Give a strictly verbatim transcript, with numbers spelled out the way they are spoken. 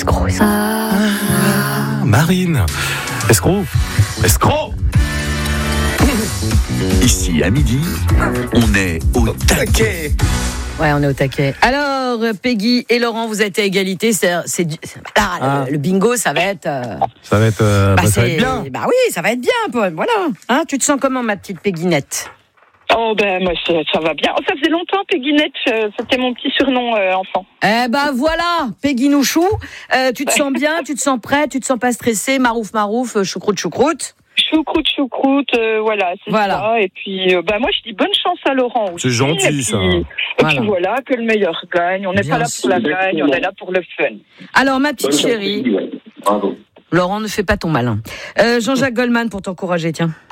Escroc, escroc. Ah, Marine. Escroc. Escroc. Ici, à midi, on est au taquet. Ouais, on est au taquet. Alors, Peggy et Laurent, vous êtes à égalité. C'est, c'est, c'est là, Ah. le, le bingo, ça va être. Euh, Ça va être, euh, bah, bah, ça va c'est- être bien. Bah oui, ça va être bien, Paul. Voilà. Hein, tu te sens comment, ma petite Pegginette? Oh ben moi ça, ça va bien. Oh, ça faisait longtemps Pegginette, euh, c'était mon petit surnom euh, enfant. Eh ben voilà, Peggy Nouchou. Euh, tu te sens bien, tu te sens prêt, tu te sens pas stressé, marouf marouf, euh, choucroute choucroute. Choucroute, choucroute, euh, voilà, c'est Voilà. ça. Et puis, euh, bah moi je dis bonne chance à Laurent aussi. C'est gentil, et puis, ça. Et Voilà. puis voilà, que le meilleur gagne. On n'est Bien pas là sûr. pour la gagne, on est là pour le fun. Alors, ma petite chérie, Bravo. Laurent, ne fais pas ton malin. Euh, Jean-Jacques Goldman pour t'encourager, tiens.